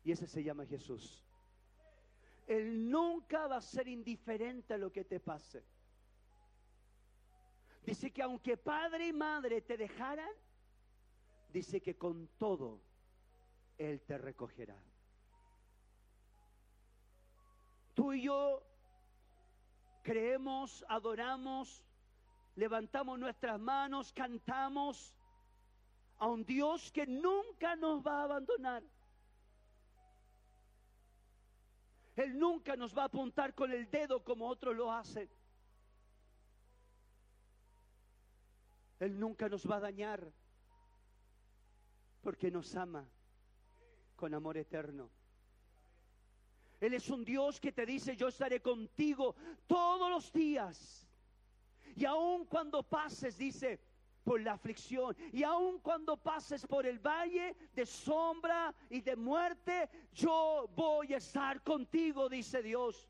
Y ese se llama Jesús. Él nunca va a ser indiferente a lo que te pase. Dice que aunque padre y madre te dejaran, dice que con todo Él te recogerá. Tú y yo creemos, adoramos, levantamos nuestras manos, cantamos a un Dios que nunca nos va a abandonar. Él nunca nos va a apuntar con el dedo como otros lo hacen. Él nunca nos va a dañar, porque nos ama con amor eterno. Él es un Dios que te dice: yo estaré contigo todos los días. Y aun cuando pases, dice, por la aflicción, y aun cuando pases por el valle de sombra y de muerte, yo voy a estar contigo, dice Dios.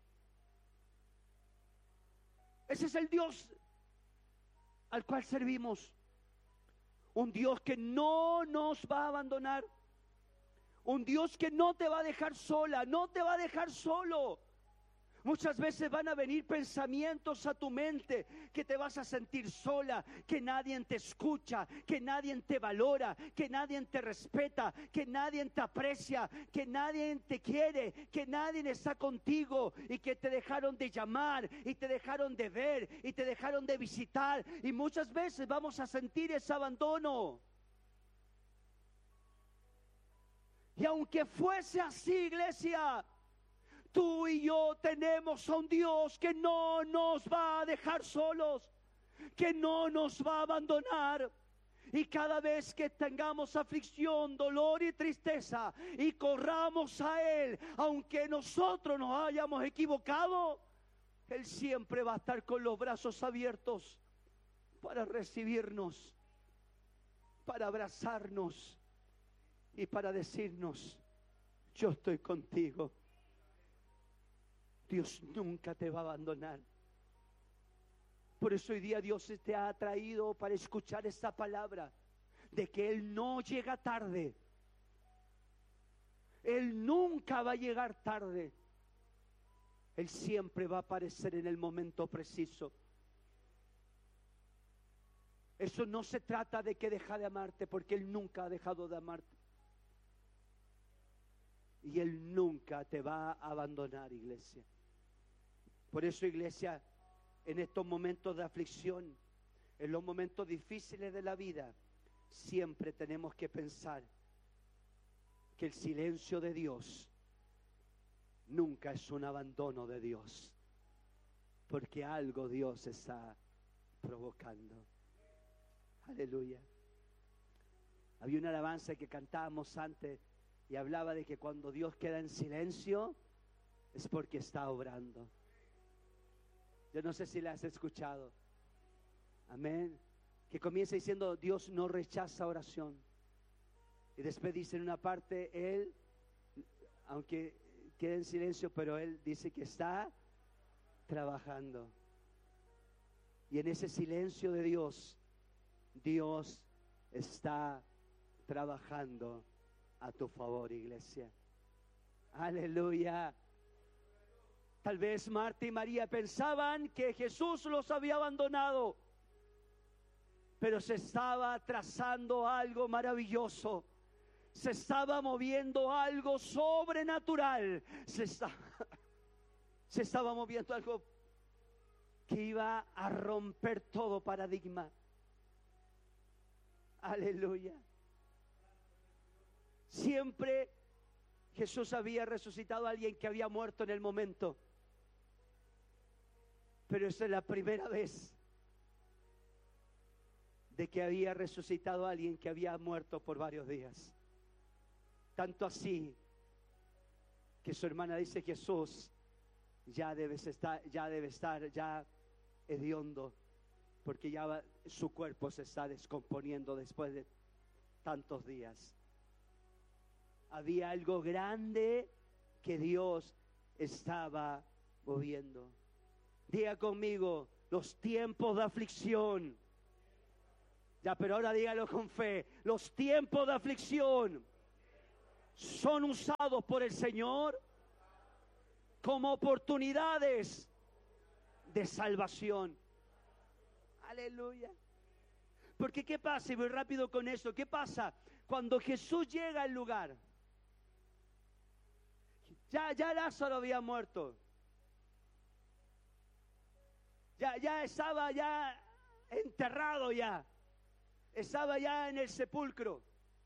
Ese es el Dios al cual servimos. Un Dios que no nos va a abandonar. Un Dios que no te va a dejar sola, no te va a dejar solo. Muchas veces van a venir pensamientos a tu mente que te vas a sentir sola, que nadie te escucha, que nadie te valora, que nadie te respeta, que nadie te aprecia, que nadie te quiere, que nadie está contigo y que te dejaron de llamar y te dejaron de ver y te dejaron de visitar. Y muchas veces vamos a sentir ese abandono. Y aunque fuese así, iglesia, tú y yo tenemos a un Dios que no nos va a dejar solos, que no nos va a abandonar. Y cada vez que tengamos aflicción, dolor y tristeza, y corramos a Él, aunque nosotros nos hayamos equivocado, Él siempre va a estar con los brazos abiertos para recibirnos, para abrazarnos y para decirnos: yo estoy contigo. Dios nunca te va a abandonar. Por eso hoy día Dios te ha traído para escuchar esta palabra de que Él no llega tarde. Él nunca va a llegar tarde. Él siempre va a aparecer en el momento preciso. Eso no se trata de que deja de amarte, porque Él nunca ha dejado de amarte. Y Él nunca te va a abandonar, iglesia. Por eso, iglesia, en estos momentos de aflicción, en los momentos difíciles de la vida, siempre tenemos que pensar que el silencio de Dios nunca es un abandono de Dios, porque algo Dios está provocando. Aleluya. Había una alabanza que cantábamos antes y hablaba de que cuando Dios queda en silencio es porque está obrando. Yo no sé si la has escuchado. Amén. Que comienza diciendo: Dios no rechaza oración. Y después dice en una parte: Él, aunque quede en silencio, pero Él dice que está trabajando. Y en ese silencio de Dios, Dios está trabajando a tu favor, iglesia. Aleluya. Tal vez Marta y María pensaban que Jesús los había abandonado, pero se estaba trazando algo maravilloso. Se estaba moviendo algo sobrenatural. Se estaba moviendo algo que iba a romper todo paradigma. Aleluya. Siempre Jesús había resucitado a alguien que había muerto en el momento. Pero esa es la primera vez de que había resucitado a alguien que había muerto por varios días. Tanto así que su hermana dice: Jesús ya debe estar hediondo, porque ya su cuerpo se está descomponiendo después de tantos días. Había algo grande que Dios estaba moviendo. Diga conmigo: los tiempos de aflicción. Ya, pero ahora dígalo con fe: los tiempos de aflicción son usados por el Señor como oportunidades de salvación. Aleluya. Porque ¿qué pasa? Y voy rápido con esto. ¿Qué pasa? Cuando Jesús llega al lugar, ya Lázaro había muerto. Ya estaba ya enterrado ya. Estaba ya en el sepulcro.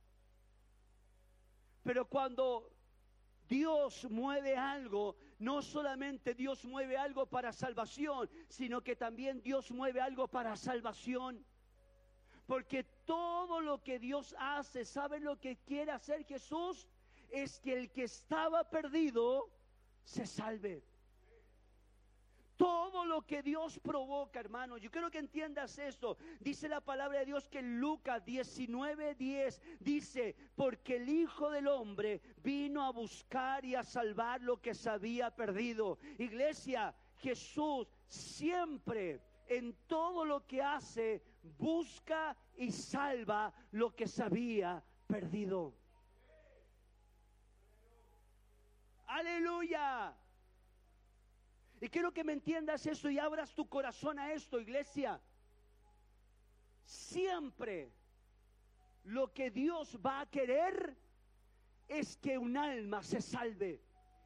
Pero cuando Dios mueve algo, no solamente Dios mueve algo para salvación, sino que también Dios mueve algo para salvación. Porque todo lo que Dios hace, ¿saben lo que quiere hacer Jesús? Es que el que estaba perdido se salve. Todo lo que Dios provoca, hermano, yo quiero que entiendas esto. Dice la palabra de Dios que en Lucas 19:10 dice: porque el Hijo del Hombre vino a buscar y a salvar lo que se había perdido. Iglesia, Jesús siempre en todo lo que hace busca y salva lo que se había perdido. Aleluya. Y quiero que me entiendas esto y abras tu corazón a esto, iglesia. Siempre lo que Dios va a querer es que un alma se salve.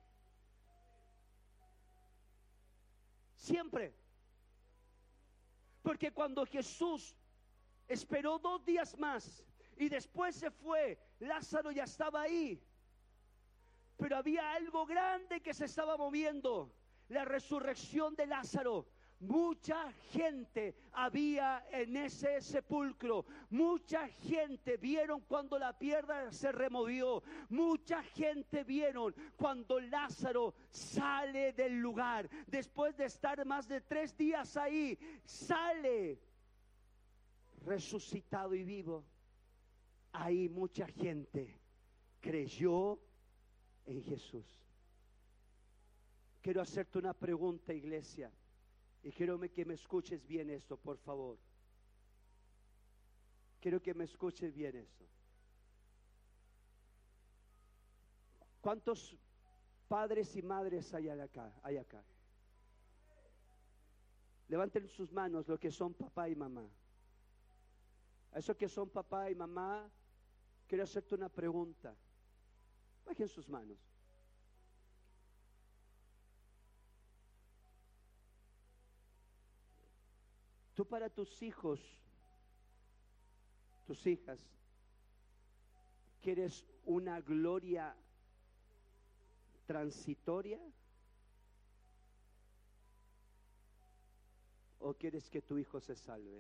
Siempre. Porque cuando Jesús esperó 2 días más y después se fue, Lázaro ya estaba ahí. Pero había algo grande que se estaba moviendo. La resurrección de Lázaro. Mucha gente había en ese sepulcro. Mucha gente vieron cuando la piedra se removió. Mucha gente vieron cuando Lázaro sale del lugar. Después de estar más de 3 días ahí, sale resucitado y vivo. Ahí mucha gente creyó en Jesús. Quiero hacerte una pregunta, iglesia, y quiero que me escuches bien esto, por favor. Quiero que me escuches bien esto. ¿Cuántos padres y madres hay acá? Levanten sus manos los que son papá y mamá. A esos que son papá y mamá, quiero hacerte una pregunta. Bajen sus manos. Tú para tus hijos, tus hijas, ¿quieres una gloria transitoria? ¿O quieres que tu hijo se salve?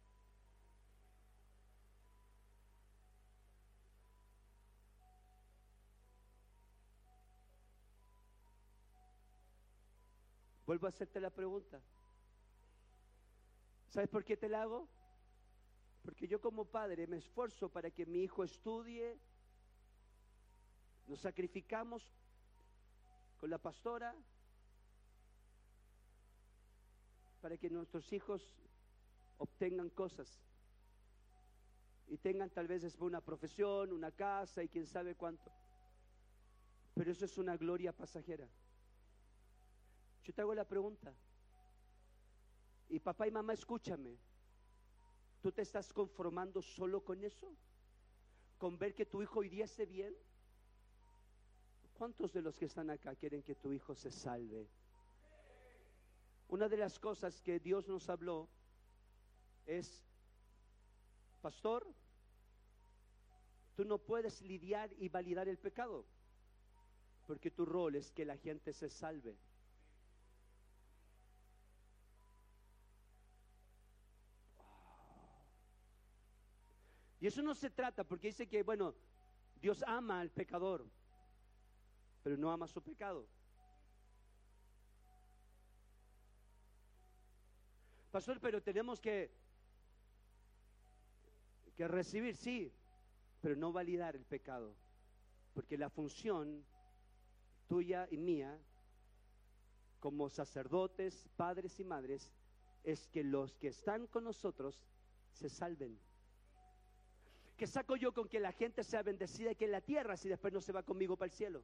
Vuelvo a hacerte la pregunta. ¿Sabes por qué te la hago? Porque yo como padre me esfuerzo para que mi hijo estudie. Nos sacrificamos con la pastora para que nuestros hijos obtengan cosas y tengan tal vez después una profesión, una casa y quién sabe cuánto. Pero eso es una gloria pasajera. Yo te hago la pregunta. Y papá y mamá, escúchame. ¿Tú te estás conformando solo con eso? ¿Con ver que tu hijo hoy día esté bien? ¿Cuántos de los que están acá quieren que tu hijo se salve? Una de las cosas que Dios nos habló es: pastor, tú no puedes lidiar y validar el pecado, porque tu rol es que la gente se salve. Y eso no se trata, porque dice que, bueno, Dios ama al pecador, pero no ama su pecado. Pastor, pero tenemos que recibir, sí, pero no validar el pecado, porque la función tuya y mía como sacerdotes, padres y madres, es que los que están con nosotros se salven. ¿Qué saco yo con que la gente sea bendecida aquí en la tierra si después no se va conmigo para el cielo?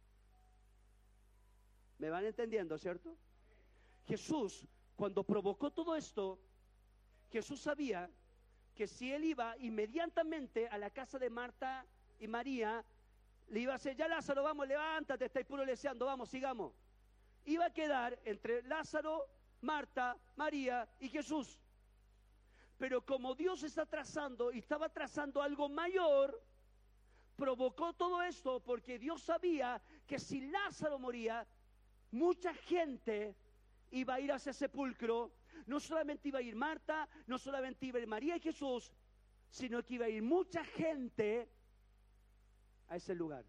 ¿Me van entendiendo, cierto? Jesús, cuando provocó todo esto, Jesús sabía que si él iba inmediatamente a la casa de Marta y María, le iba a decir: ya Lázaro, vamos, levántate, estáis puro leseando, vamos, sigamos. Iba a quedar entre Lázaro, Marta, María y Jesús. Pero como Dios está trazando y estaba trazando algo mayor, provocó todo esto porque Dios sabía que si Lázaro moría, mucha gente iba a ir a ese sepulcro. No solamente iba a ir Marta, no solamente iba a ir María y Jesús, sino que iba a ir mucha gente a ese lugar.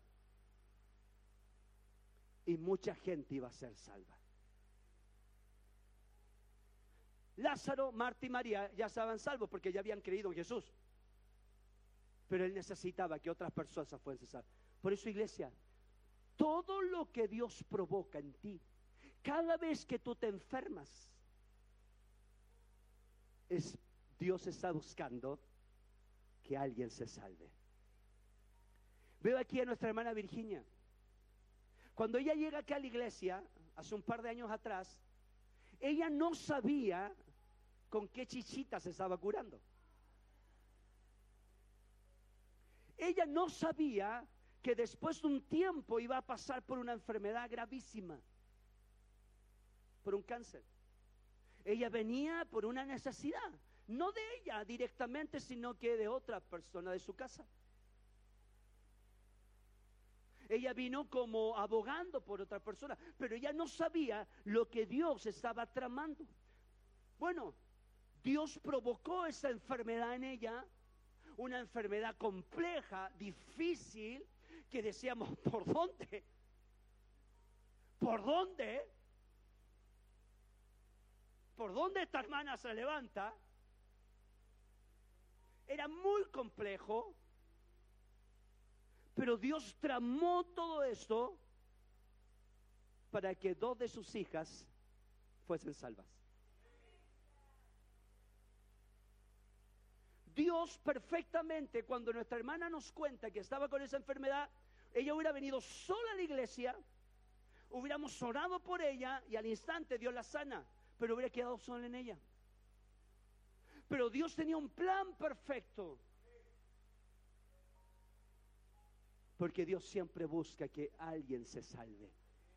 Y mucha gente iba a ser salva. Lázaro, Marta y María ya estaban salvos porque ya habían creído en Jesús. Pero él necesitaba que otras personas fuesen salvas. Por eso, iglesia, todo lo que Dios provoca en ti, cada vez que tú te enfermas, Dios está buscando que alguien se salve. Veo aquí a nuestra hermana Virginia. Cuando ella llega aquí a la iglesia, hace un par de años atrás, ella no sabía con qué chichita se estaba curando. Ella no sabía que después de un tiempo iba a pasar por una enfermedad gravísima, por un cáncer. Ella venía por una necesidad, no de ella directamente, sino que de otra persona de su casa. Ella vino como abogando por otra persona, pero ella no sabía lo que Dios estaba tramando. Bueno, Dios provocó esa enfermedad en ella, una enfermedad compleja, difícil, que decíamos: ¿por dónde? ¿Por dónde? ¿Por dónde esta hermana se levanta? Era muy complejo, pero Dios tramó todo esto para que 2 de sus hijas fuesen salvas. Dios perfectamente, cuando nuestra hermana nos cuenta que estaba con esa enfermedad, ella hubiera venido sola a la iglesia, hubiéramos orado por ella y al instante Dios la sana, pero hubiera quedado sola en ella. Pero Dios tenía un plan perfecto, porque Dios siempre busca que alguien se salve.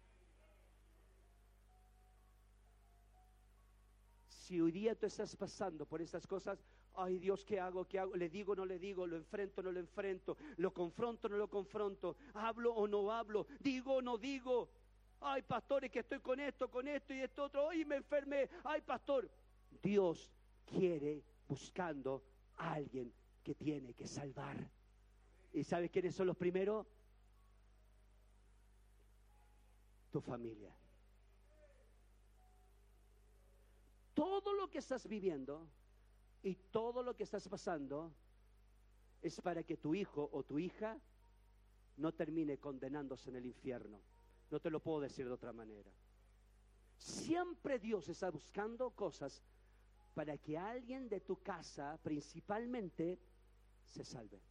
Si hoy día tú estás pasando por estas cosas, ay Dios, ¿qué hago? ¿Qué hago? ¿Le digo o no le digo? ¿Lo enfrento o no lo enfrento? ¿Lo confronto o no lo confronto? ¿Hablo o no hablo? ¿Digo o no digo? Ay, pastor, es que estoy con esto y esto otro. Ay, me enfermé. Ay, pastor. Dios quiere buscando a alguien que tiene que salvar. ¿Y sabes quiénes son los primeros? Tu familia. Todo lo que estás viviendo y todo lo que estás pasando es para que tu hijo o tu hija no termine condenándose en el infierno. No te lo puedo decir de otra manera. Siempre Dios está buscando cosas para que alguien de tu casa principalmente se salve.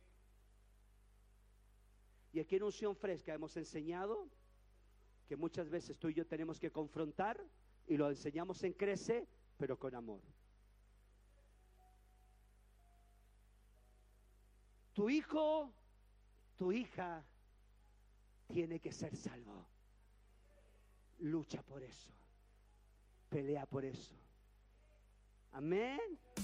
Y aquí en Unción Fresca hemos enseñado que muchas veces tú y yo tenemos que confrontar, y lo enseñamos en Crece, pero con amor. Tu hijo, tu hija tiene que ser salvo. Lucha por eso. Pelea por eso. Amén.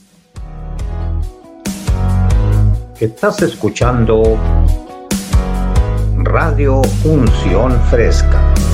Estás escuchando Radio Unción Fresca.